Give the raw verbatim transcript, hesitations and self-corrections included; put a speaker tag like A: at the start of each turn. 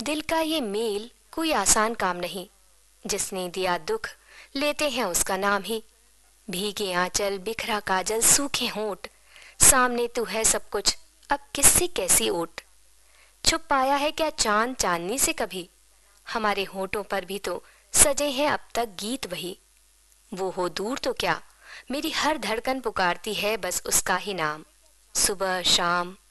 A: दिल का ये मेल कोई आसान काम नहीं, जिसने दिया दुख लेते हैं उसका नाम ही। भीगे आंचल, बिखरा काजल, सूखे होंठ, सामने तू है सब कुछ, अब किससे कैसी ओट। छुप पाया है क्या चांद चांदनी से कभी, हमारे होठों पर भी तो सजे हैं अब तक गीत वही। वो हो दूर तो क्या, मेरी हर धड़कन पुकारती है बस उसका ही नाम। सुबह शाम